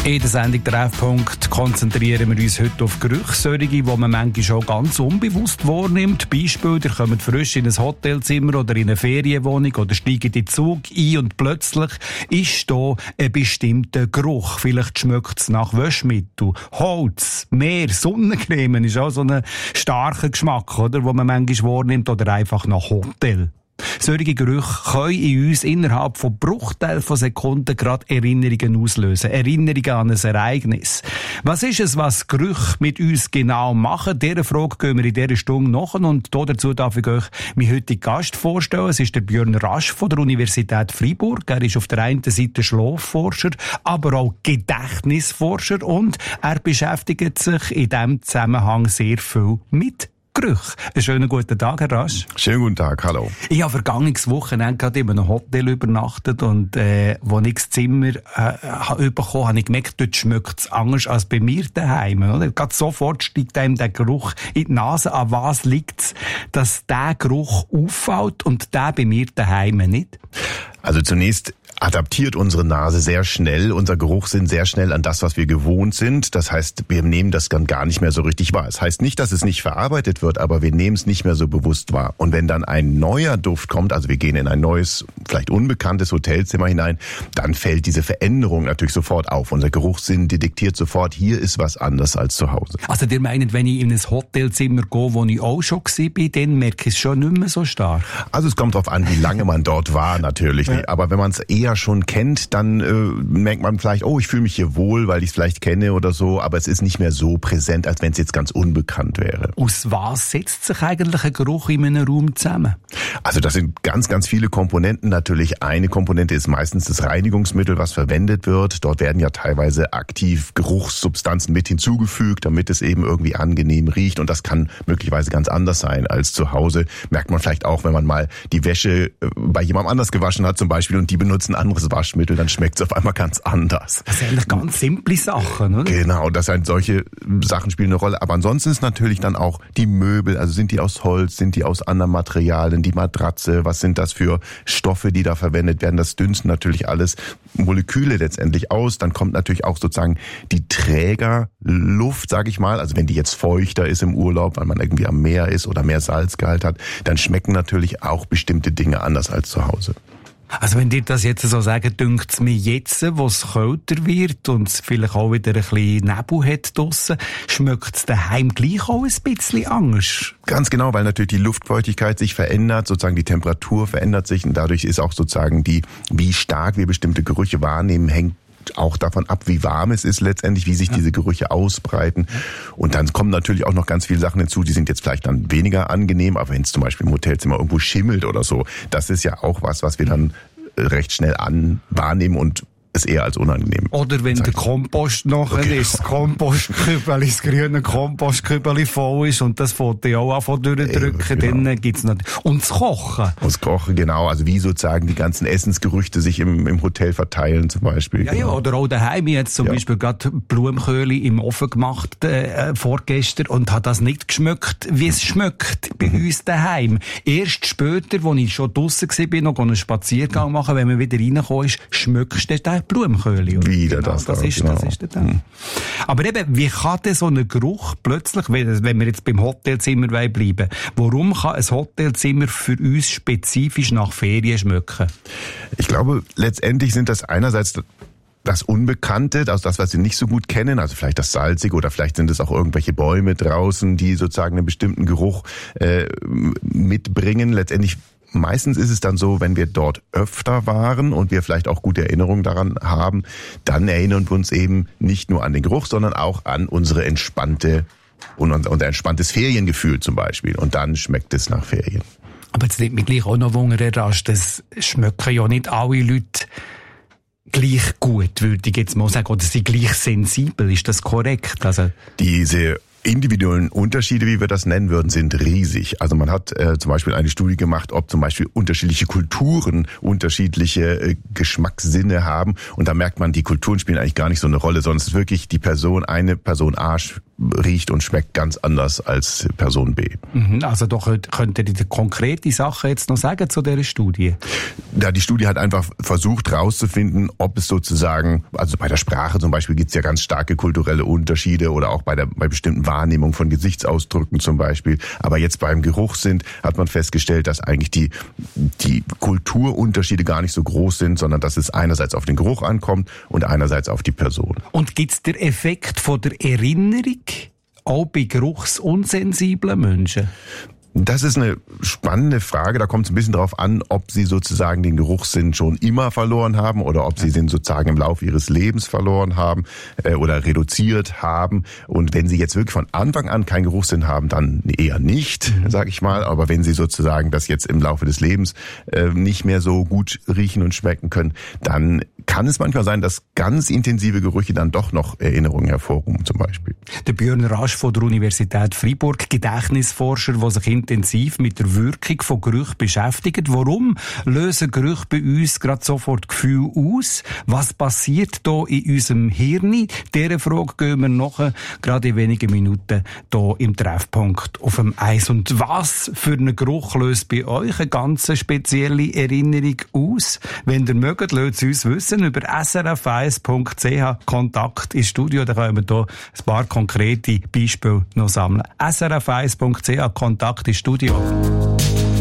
In der Sendung Treffpunkt konzentrieren wir uns heute auf Gerüche, solche, die man manchmal schon ganz unbewusst wahrnimmt. Beispiel, ihr kommt frisch in ein Hotelzimmer oder in eine Ferienwohnung oder steigt in den Zug ein und plötzlich ist da ein bestimmter Geruch. Vielleicht schmeckt es nach Waschmittel, Holz, Meer, Sonnencreme ist auch so ein starker Geschmack, oder, wo man manchmal wahrnimmt, oder einfach nach Hotel. Solche Gerüche können in uns innerhalb von Bruchteilen von Sekunden gerade Erinnerungen auslösen. Erinnerungen an ein Ereignis. Was ist es, was Gerüche mit uns genau machen? Dieser Frage gehen wir in dieser Stunde nach. Und dazu darf ich euch meinen heutigen Gast vorstellen. Es ist der Björn Rasch von der Universität Freiburg. Er ist auf der einen Seite Schlafforscher, aber auch Gedächtnisforscher. Und er beschäftigt sich in diesem Zusammenhang sehr viel mit Gerüche. Einen schönen guten Tag, Herr Rasch. Schönen guten Tag, hallo. Ich habe vergangenes Wochenende gerade in einem Hotel übernachtet und als ich das Zimmer bekommen habe ich gemerkt, dort schmeckt es anders als bei mir daheim. Oder? Gerade sofort steigt einem der Geruch in die Nase. An was liegt es, dass der Geruch auffällt und der bei mir daheim nicht? Also zunächst adaptiert unsere Nase sehr schnell, unser Geruchssinn sehr schnell an das, was wir gewohnt sind. Das heißt, wir nehmen das dann gar nicht mehr so richtig wahr. Es heißt nicht, dass es nicht verarbeitet wird, aber wir nehmen es nicht mehr so bewusst wahr. Und wenn dann ein neuer Duft kommt, also wir gehen in ein neues, vielleicht unbekanntes Hotelzimmer hinein, dann fällt diese Veränderung natürlich sofort auf. Unser Geruchssinn detektiert sofort, hier ist was anders als zu Hause. Also ihr meint, wenn ich in ein Hotelzimmer gehe, wo ich auch schon war, dann merke ich es schon nicht mehr so stark? Also es kommt darauf an, wie lange man dort war, natürlich. Ja. Aber wenn man es eher schon kennt, dann merkt man vielleicht, oh, ich fühle mich hier wohl, weil ich es vielleicht kenne oder so, aber es ist nicht mehr so präsent, als wenn es jetzt ganz unbekannt wäre. Aus was setzt sich eigentlich ein Geruch in einem Raum zusammen? Also das sind ganz, ganz viele Komponenten. Natürlich eine Komponente ist meistens das Reinigungsmittel, was verwendet wird. Dort werden ja teilweise aktiv Geruchssubstanzen mit hinzugefügt, damit es eben irgendwie angenehm riecht, und das kann möglicherweise ganz anders sein als zu Hause. Merkt man vielleicht auch, wenn man mal die Wäsche bei jemandem anders gewaschen hat zum Beispiel und die benutzen ein anderes Waschmittel, dann schmeckt es auf einmal ganz anders. Das sind eigentlich ganz simple Sachen, oder? Genau, das sind solche Sachen spielen eine Rolle. Aber ansonsten ist natürlich dann auch die Möbel, also sind die aus Holz, sind die aus anderen Materialien, die Matratze, was sind das für Stoffe, die da verwendet werden? Das dünsten natürlich alles Moleküle letztendlich aus. Dann kommt natürlich auch sozusagen die Trägerluft, sage ich mal. Also wenn die jetzt feuchter ist im Urlaub, weil man irgendwie am Meer ist oder mehr Salzgehalt hat, dann schmecken natürlich auch bestimmte Dinge anders als zu Hause. Also wenn dir das jetzt so sagen, dünkt es mir jetzt, wo es kälter wird und es vielleicht auch wieder ein bisschen Nebel hat draussen, schmeckt es daheim gleich auch ein bisschen anders? Ganz genau, weil natürlich die Luftfeuchtigkeit sich verändert, sozusagen die Temperatur verändert sich, und dadurch ist auch sozusagen wie stark wir bestimmte Gerüche wahrnehmen, hängt auch davon ab, wie warm es ist letztendlich, wie sich diese Gerüche ausbreiten. Und dann kommen natürlich auch noch ganz viele Sachen hinzu, die sind jetzt vielleicht dann weniger angenehm, aber wenn es zum Beispiel im Hotelzimmer irgendwo schimmelt oder so, das ist ja auch was wir dann recht schnell wahrnehmen und es eher als unangenehm. Oder wenn der Kompost nachher ist, das Kompostkübel, das grüne Kompostkübel voll ist und das Foto auch anfangen durchdrücken, genau. Dann gibt's noch. Und das Kochen. Und das Kochen, genau. Also wie sozusagen die ganzen Essensgerüchte sich im Hotel verteilen zum Beispiel. Ja, genau. Ja, oder auch daheim. Ich habe jetzt zum Beispiel gerade Blumenköhli im Ofen gemacht, vorgestern, und hat das nicht geschmeckt, wie es schmeckt bei uns daheim. Erst später, als ich schon draussen war, noch einen Spaziergang machen, wenn man wieder reingekommen ist, schmeckst du den Blumenköhli. Wieder genau, das ist der Teil. Aber eben, wie kann denn so ein Geruch plötzlich, wenn wir jetzt beim Hotelzimmer bleiben, warum kann ein Hotelzimmer für uns spezifisch nach Ferien schmecken? Ich glaube, letztendlich sind das einerseits das Unbekannte, also das, was Sie nicht so gut kennen, also vielleicht das Salzige, oder vielleicht sind es auch irgendwelche Bäume draußen, die sozusagen einen bestimmten Geruch mitbringen. Letztendlich meistens ist es dann so, wenn wir dort öfter waren und wir vielleicht auch gute Erinnerungen daran haben, dann erinnern wir uns eben nicht nur an den Geruch, sondern auch an unser entspanntes Feriengefühl zum Beispiel. Und dann schmeckt es nach Ferien. Aber jetzt nimmt mich gleich auch noch Wunder, das schmecken ja nicht alle Leute gleich gut, würde ich jetzt mal sagen, oder sind gleich sensibel. Ist das korrekt? Also diese individuellen Unterschiede, wie wir das nennen würden, sind riesig. Also man hat zum Beispiel eine Studie gemacht, ob zum Beispiel unterschiedliche Kulturen unterschiedliche Geschmackssinne haben. Und da merkt man, die Kulturen spielen eigentlich gar nicht so eine Rolle, sondern es ist wirklich eine Person A riecht und schmeckt ganz anders als Person B. Also doch könnt ihr die konkrete Sache jetzt noch sagen zu dieser Studie? Ja, die Studie hat einfach versucht herauszufinden, ob es sozusagen, also bei der Sprache zum Beispiel gibt es ja ganz starke kulturelle Unterschiede oder auch bei bestimmten Wahrnehmungen von Gesichtsausdrücken zum Beispiel. Aber jetzt beim Geruchssinn hat man festgestellt, dass eigentlich die Kulturunterschiede gar nicht so groß sind, sondern dass es einerseits auf den Geruch ankommt und einerseits auf die Person. Und gibt es den Effekt von der Erinnerung auch bei geruchsunsensiblen Menschen? Das ist eine spannende Frage. Da kommt es ein bisschen darauf an, ob Sie sozusagen den Geruchssinn schon immer verloren haben oder ob Sie den sozusagen im Laufe Ihres Lebens verloren haben oder reduziert haben. Und wenn Sie jetzt wirklich von Anfang an keinen Geruchssinn haben, dann eher nicht, sage ich mal. Aber wenn Sie sozusagen das jetzt im Laufe des Lebens nicht mehr so gut riechen und schmecken können, dann kann es manchmal sein, dass ganz intensive Gerüche dann doch noch Erinnerungen hervorrufen zum Beispiel. Der Björn Rasch von der Universität Freiburg, Gedächtnisforscher, der sich intensiv mit der Wirkung von Gerüchen beschäftigt. Warum lösen Gerüche bei uns gerade sofort Gefühle aus? Was passiert da in unserem Hirn? Dieser Frage gehen wir nachher, gerade in wenigen Minuten, hier im Treffpunkt auf dem Eis. Und was für einen Geruch löst bei euch eine ganz spezielle Erinnerung aus? Wenn ihr mögt, lasst es uns wissen über srf1.ch Kontakt ins Studio. Da können wir hier ein paar konkrete Beispiele noch sammeln. srf1.ch Kontakt ins Studio.